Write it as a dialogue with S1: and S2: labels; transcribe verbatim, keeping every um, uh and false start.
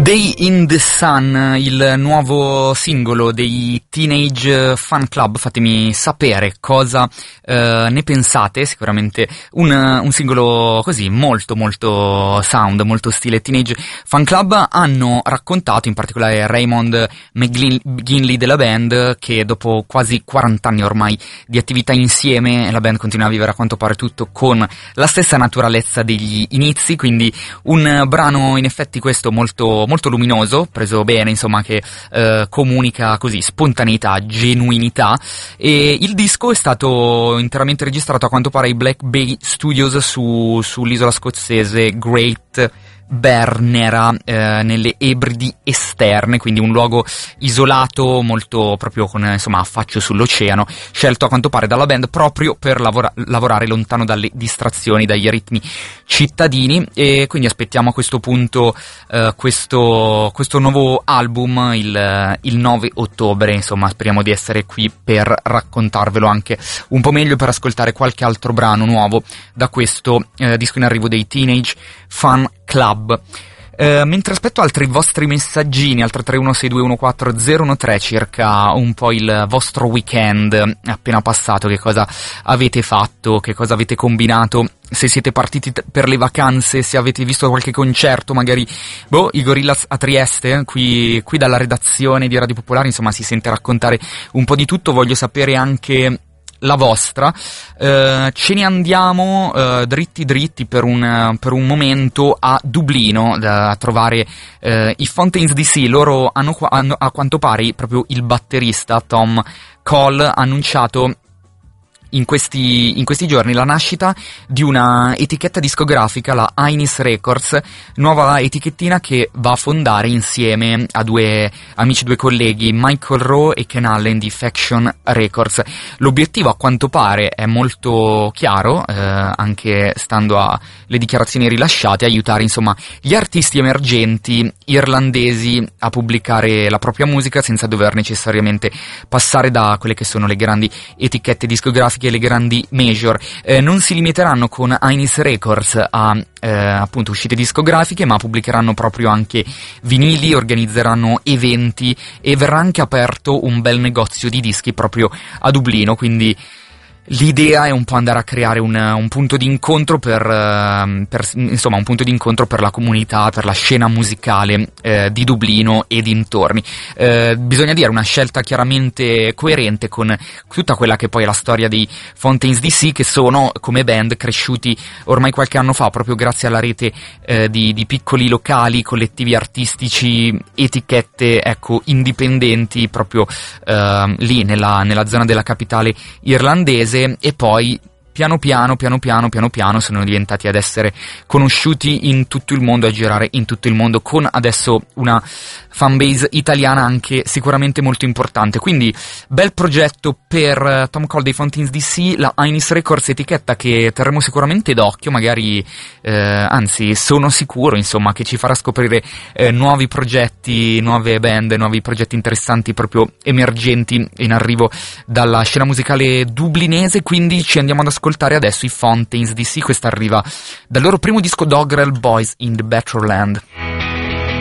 S1: Day in the Sun, il nuovo singolo dei Teenage Fan Club. Fatemi sapere cosa eh, ne pensate. Sicuramente un, un singolo così molto molto sound, molto stile Teenage Fan Club. Hanno raccontato, in particolare Raymond McGinley della band, che dopo quasi quaranta anni ormai di attività insieme, la band continua a vivere a quanto pare tutto con la stessa naturalezza degli inizi, quindi un brano in effetti questo molto molto luminoso, preso bene, insomma, che eh, comunica così spontaneità, genuinità. E il disco è stato interamente registrato a quanto pare ai Black Bay Studios su, sull'isola scozzese Great Bernera, eh, nelle Ebridi esterne, quindi un luogo isolato, molto proprio con, insomma, affaccio sull'oceano, scelto a quanto pare dalla band proprio per lavora- lavorare lontano dalle distrazioni, dagli ritmi cittadini. E quindi aspettiamo a questo punto eh, questo, questo nuovo album il, il nove ottobre. Insomma, speriamo di essere qui per raccontarvelo anche un po' meglio, per ascoltare qualche altro brano nuovo da questo eh, disco in arrivo dei Teenage Fan Club. Uh, mentre aspetto altri vostri messaggini al tre tre uno sei due uno quattro zero uno tre, circa un po' il vostro weekend appena passato, che cosa avete fatto, che cosa avete combinato, se siete partiti t- per le vacanze, se avete visto qualche concerto, magari boh, i Gorillaz a Trieste, qui, qui dalla redazione di Radio Popolare, insomma si sente raccontare un po' di tutto. Voglio sapere anche la vostra. Uh, ce ne andiamo uh, dritti dritti per un, per un momento a Dublino, da, a trovare uh, i Fontaines D C. Loro hanno, hanno a quanto pare proprio il batterista Tom Cole ha annunciato in questi, in questi giorni la nascita di una etichetta discografica, la Ainis Records, nuova etichettina che va a fondare insieme a due amici, due colleghi, Michael Rowe e Ken Allen di Faction Records. L'obiettivo a quanto pare è molto chiaro, eh, anche stando alle dichiarazioni rilasciate, aiutare insomma gli artisti emergenti irlandesi a pubblicare la propria musica senza dover necessariamente passare da quelle che sono le grandi etichette discografiche e le grandi major. Eh, non si limiteranno con Ainis Records a eh, appunto uscite discografiche, ma pubblicheranno proprio anche vinili, organizzeranno eventi e verrà anche aperto un bel negozio di dischi proprio a Dublino. Quindi l'idea è un po' andare a creare un, un punto di incontro per, per insomma un punto di incontro per la comunità, per la scena musicale eh, di Dublino e dintorni. Eh, bisogna dire una scelta chiaramente coerente con tutta quella che poi è la storia dei Fontaines D C, che sono come band cresciuti ormai qualche anno fa proprio grazie alla rete eh, di, di piccoli locali, collettivi artistici, etichette ecco indipendenti proprio eh, lì nella, nella zona della capitale irlandese. E poi piano piano, piano piano, piano piano sono diventati ad essere conosciuti in tutto il mondo, a girare in tutto il mondo, con adesso una fanbase italiana anche sicuramente molto importante. Quindi bel progetto per Tom Cole dei Fontaines D C, la Ainis Records, etichetta che terremo sicuramente d'occhio, magari eh, anzi sono sicuro insomma che ci farà scoprire eh, nuovi progetti, nuove band, nuovi progetti interessanti proprio emergenti in arrivo dalla scena musicale dublinese. Quindi ci andiamo ad ascoltare adesso i Fontaines D C. Questa arriva dal loro primo disco Dogrel, Boys in the Better Land.